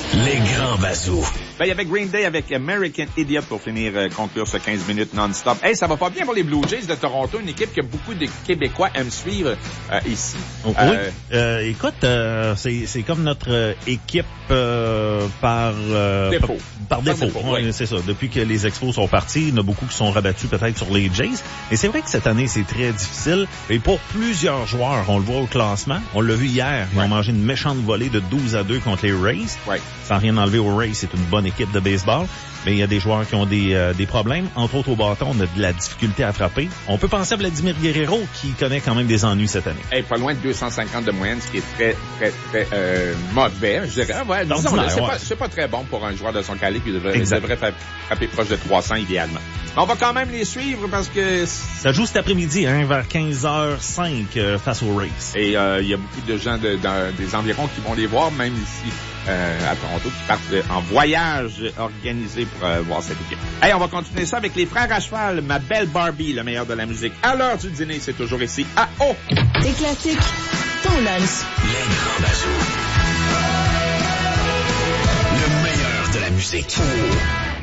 Les grands bazous. Ben, il y avait Green Day avec American Idiot pour finir conclure ce 15 minutes non-stop. Hey, ça va pas bien pour les Blue Jays de Toronto, une équipe que beaucoup de Québécois aiment suivre ici. Oui. Écoute, c'est comme notre équipe par défaut. Par défaut. Oui. C'est ça. Depuis que les Expos sont partis, il y en a beaucoup qui sont rabattus peut-être sur les Jays. Et c'est vrai que cette année, c'est très difficile. Et pour plusieurs joueurs, on le voit au classement. On l'a vu hier. Ils ont mangé une méchante volée de 12-2 contre les Rays. Ouais. Sans rien enlever aux Rays, c'est une bonne équipe de baseball. Mais il y a des joueurs qui ont des problèmes. Entre autres, au bâton, on a de la difficulté à frapper. On peut penser à Vladimir Guerrero, qui connaît quand même des ennuis cette année. Hey, pas loin de 250 de moyenne, ce qui est très, très, très mauvais, je dirais. Ouais, c'est pas très bon pour un joueur de son calibre. Il devrait frapper proche de 300 idéalement. On va quand même les suivre parce que... Ça joue cet après-midi, vers 15h05 face aux Rays. Et il y a beaucoup de gens des environs qui vont les voir, même ici à Toronto, qui partent en voyage organisé pour voir cette équipe. Hey, on va continuer ça avec les frères à cheval, ma belle Barbie, le meilleur de la musique. À l'heure du dîner, c'est toujours ici à O. Tes classiques, ton lunch. Les grands bazous. Le meilleur de la musique.